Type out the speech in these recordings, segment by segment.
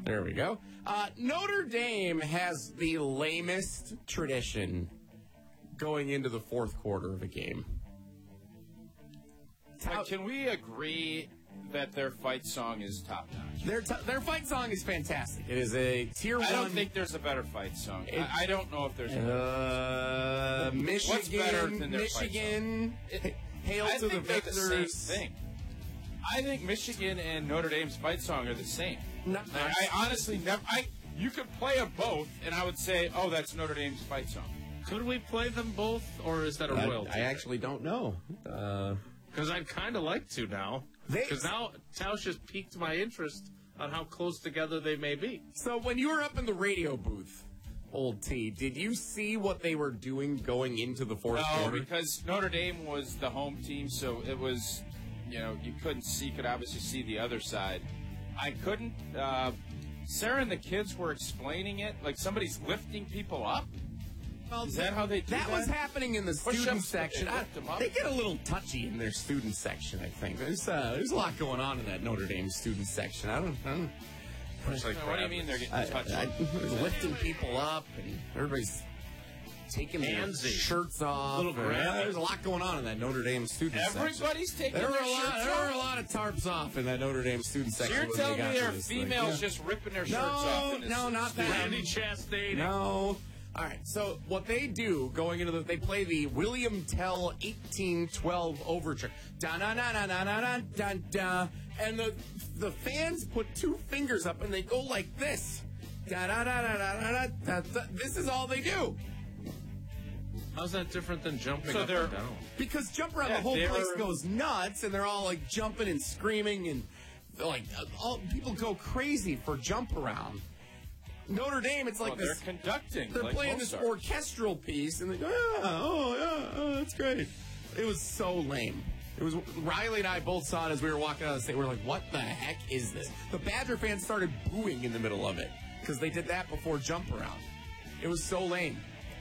There we go. Notre Dame has the lamest tradition going into the fourth quarter of a game. But can we agree that their fight song is top-notch? Their fight song is fantastic. It is a tier 1. I don't think there's a better fight song. I don't know if there's Michigan. What's better than their Michigan. Hail to the victors. The same thing. I think Michigan and Notre Dame's fight song are the same. I honestly never. You could play them both, and I would say, "Oh, that's Notre Dame's fight song." Could we play them both, or is that a royalty? I actually don't know. Because I'd kind of like to now. Because now Tausch has piqued my interest on how close together they may be. So when you were up in the radio booth, Old T, did you see what they were doing going into the fourth quarter? No, because Notre Dame was the home team, so it was, you couldn't see. You could obviously see the other side. I couldn't. Sarah and the kids were explaining it like somebody's lifting people up. Well, is that how they do that? That was happening in the student section. They get a little touchy in their student section, I think. There's a lot going on in that Notre Dame student section. I don't what do you mean they're getting touchy? Lifting people up, and everybody's taking their shirts off. There's a lot going on in that Notre Dame student section. Everybody's taking their shirts off? There were a lot of tarps off in that Notre Dame student section. So you're telling me there are females just ripping their shirts off? No, not that. Randy Chastain. No. All right, so what they do going into they play the William Tell 1812 overture. Da-na-na-na-na-na-na-da. And the fans put two fingers up and they go like this. Da-da-da-da-da-da-da. This is all they do. How's that different than jumping up and down? Because jump around, the whole place goes nuts, and they're all like jumping and screaming, and like people go crazy for jump around. Notre Dame, it's like they're conducting. They're playing this orchestral piece, and they go, that's great. It was so lame. It was Riley and I both saw it as we were walking out of the state. We were like, what the heck is this? The Badger fans started booing in the middle of it because they did that before jump around. It was so lame.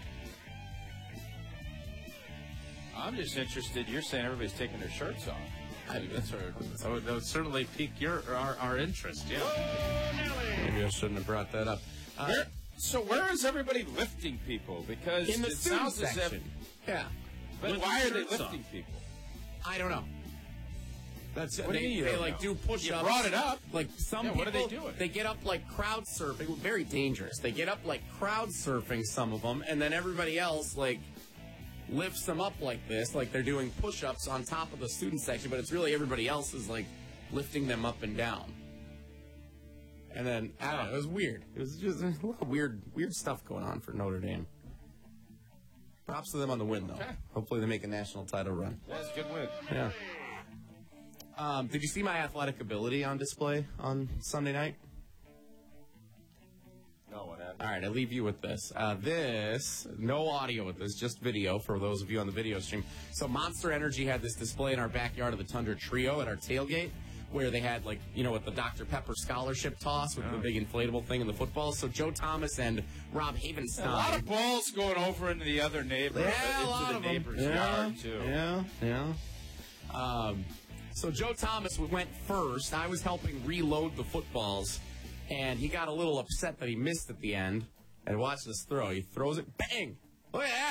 I'm just interested. You're saying everybody's taking their shirts off. That would certainly pique our interest, yeah. Maybe I shouldn't have brought that up. Where is everybody lifting people? Because in the student section. Yeah. But why are they lifting people? I don't know. What do you mean? They do push-ups. You brought it up. Like some people, what are they doing? They get up like crowd surfing. Very dangerous. They get up like crowd surfing, some of them, and then everybody else lifts them up like this, like they're doing push-ups on top of the student section, but it's really everybody else is lifting them up and down. And then, I don't know, it was weird. It was just a little weird stuff going on for Notre Dame. Props to them on the win, though. Okay. Hopefully they make a national title run. That's a good win. Yeah. Did you see my athletic ability on display on Sunday night? No, what happened? All right, I'll leave you with this. No audio with this, just video for those of you on the video stream. So Monster Energy had this display in our backyard of the Tundra Trio at our tailgate, where they had, with the Dr. Pepper scholarship toss with the big inflatable thing in the football. So Joe Thomas and Rob Havenstein. A lot of balls going over into the other neighbor. Yeah, into a lot the of neighbor's yard, too. Yeah. So Joe Thomas went first. I was helping reload the footballs, and he got a little upset that he missed at the end. And watch this throw. He throws it, bang! Look at that.